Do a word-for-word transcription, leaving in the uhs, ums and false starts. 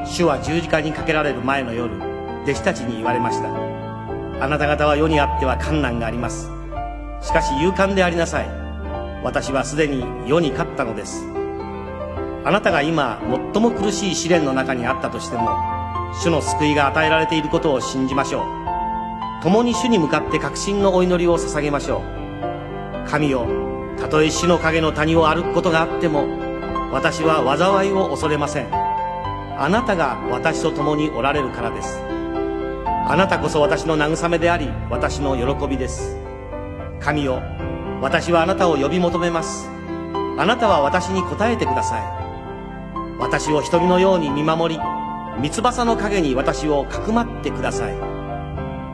主は十字架にかけられる前の夜、弟子たちに言われました。あなた方は世にあっては困難があります。しかし勇敢でありなさい。私はすでに世に勝ったのです。あなたが今最も苦しい試練の中にあったとしても、主の救いが与えられていることを信じましょう。共に主に向かって確信のお祈りを捧げましょう。神よ、たとえ死の影の谷を歩くことがあっても、私は災いを恐れません。あなたが私と共におられるからです。あなたこそ私の慰めであり、私の喜びです。神よ、私はあなたを呼び求めます。あなたは私に答えてください。私を一人のように見守り、三翼の影に私をかくまってください。